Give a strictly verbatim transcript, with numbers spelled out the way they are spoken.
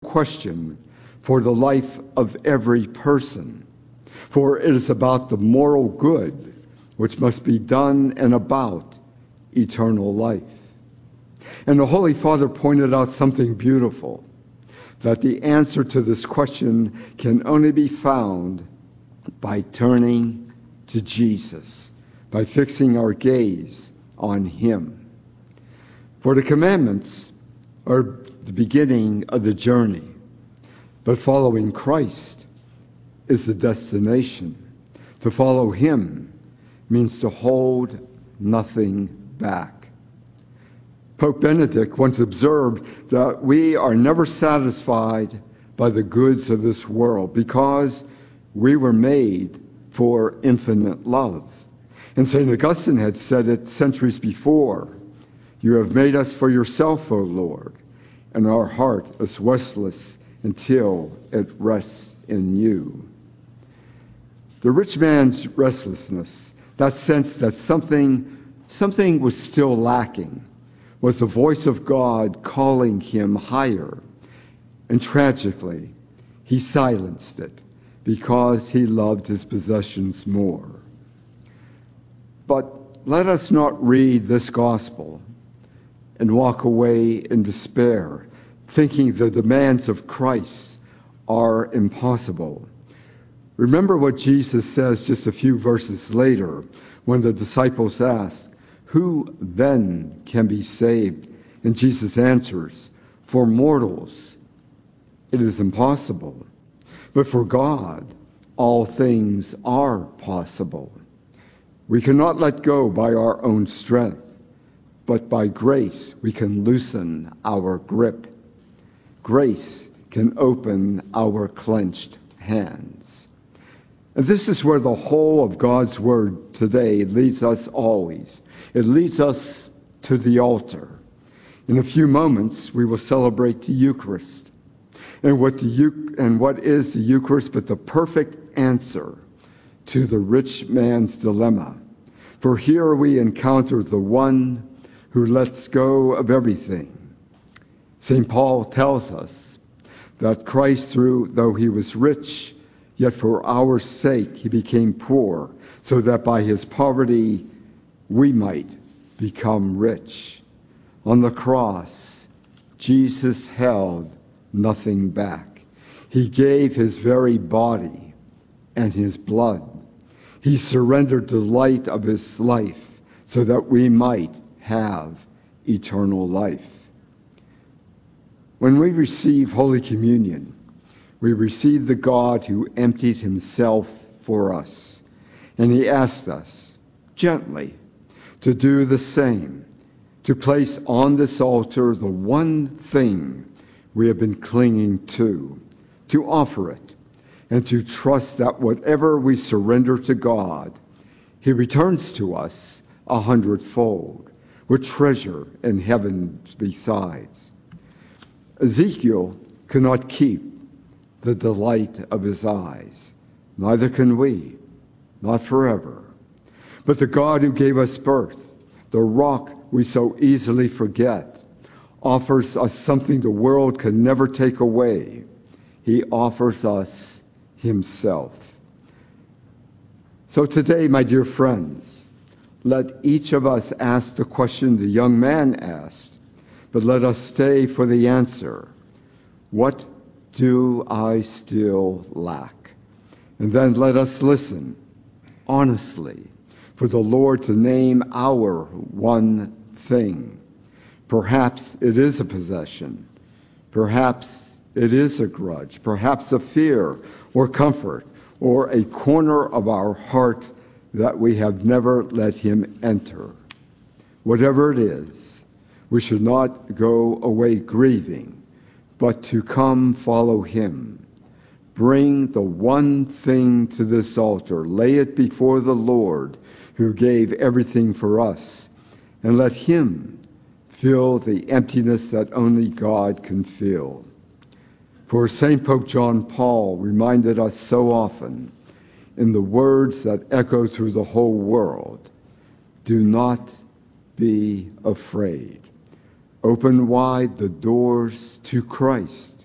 question for the life of every person, for it is about the moral good which must be done and about eternal life. And the Holy Father pointed out something beautiful, that the answer to this question can only be found by turning to Jesus, by fixing our gaze on him. For the commandments are the beginning of the journey, but following Christ is the destination. To follow him means to hold nothing back. Pope Benedict once observed that we are never satisfied by the goods of this world because we were made for infinite love. And Saint Augustine had said it centuries before, "You have made us for yourself, O Lord, and our heart is restless until it rests in you." The rich man's restlessness, that sense that something, something was still lacking, was the voice of God calling him higher. And tragically, he silenced it because he loved his possessions more. But let us not read this gospel and walk away in despair, thinking the demands of Christ are impossible. Remember what Jesus says just a few verses later when the disciples ask, "Who then can be saved?" And Jesus answers, "For mortals, it is impossible, but for God, all things are possible." We cannot let go by our own strength, but by grace we can loosen our grip. Grace can open our clenched hands. And this is where the whole of God's word today leads us always. It leads us to the altar. In a few moments, we will celebrate the Eucharist. And what, the, and what is the Eucharist but the perfect answer to the rich man's dilemma? For here we encounter the one who lets go of everything. Saint Paul tells us that Christ, through, though he was rich, yet for our sake he became poor, so that by his poverty we might become rich. On the cross, Jesus held nothing back. He gave his very body and his blood. He surrendered the light of his life so that we might have eternal life. When we receive Holy Communion, we receive the God who emptied himself for us. And he asked us gently to do the same, to place on this altar the one thing we have been clinging to, to offer it, and to trust that whatever we surrender to God, he returns to us a hundredfold, with treasure in heaven besides. Ezekiel could not keep the delight of his eyes. Neither can we, not forever. But the God who gave us birth, the rock we so easily forget, offers us something the world can never take away. He offers us himself. So today, my dear friends, let each of us ask the question the young man asked, but let us stay for the answer. What do I still lack? And then let us listen honestly for the Lord to name our one thing. Perhaps it is a possession. Perhaps it is a grudge. Perhaps a fear or comfort or a corner of our heart that we have never let him enter. Whatever it is, we should not go away grieving, but to come follow him. Bring the one thing to this altar. Lay it before the Lord who gave everything for us, and let him fill the emptiness that only God can fill. For Saint Pope John Paul reminded us so often in the words that echo through the whole world, do not be afraid. Open wide the doors to Christ.